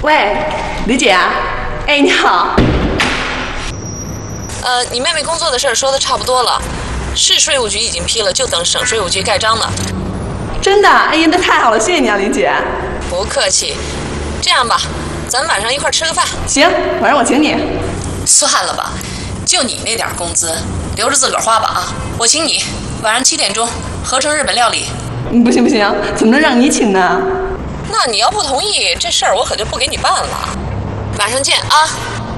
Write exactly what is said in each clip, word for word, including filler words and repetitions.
喂，李姐啊，哎，你好。 呃，你妹妹工作的事儿说的差不多了，市税务局已经批了，就等省税务局盖章呢。 真的？哎呀，那太好了，谢谢你啊，李姐。 不客气。这样吧，咱们晚上一块儿吃个饭。 行，晚上我请你。 算了吧，就你那点工资，留着自个儿花吧啊！我请你，晚上七点钟，合成日本料理。 嗯，不行不行，怎么能让你请呢？ 那你要不同意，这事儿我可就不给你办了。晚上见啊！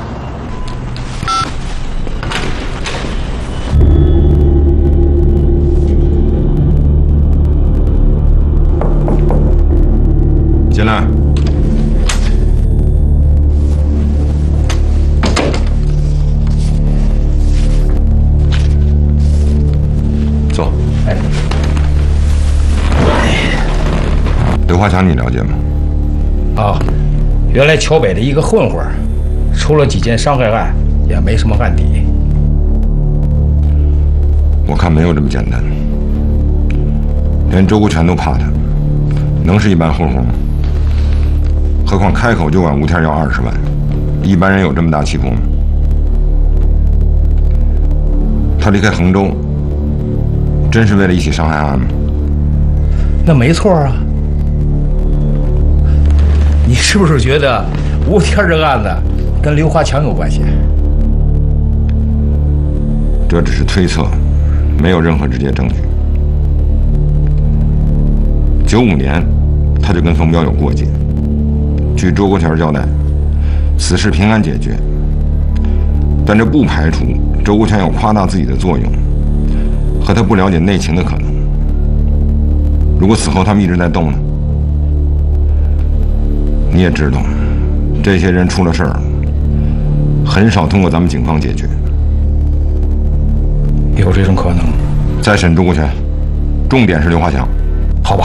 进来。坐。哎。刘华强，你了解吗？ 啊，原来桥北的一个混混，出了几件伤害案，也没什么案底。 我看没有这么简单，连周国权都怕他，能是一般混混吗？何况开口就管吴天要二十万，一般人有这么大气魄吗？他离开衡州，真是为了一起伤害案吗？ 那没错啊。你是不是觉得吴天这个案子跟刘华强有关系？ 这只是推测，没有任何直接证据。九五年，他就跟冯彪有过节。据周国权交代，此事平安解决，但这不排除周国权有夸大自己的作用和他不了解内情的可能。如果此后他们一直在动呢？你也知道，这些人出了事儿，很少通过咱们警方解决。 有这种可能。 再审周国权，重点是刘华强。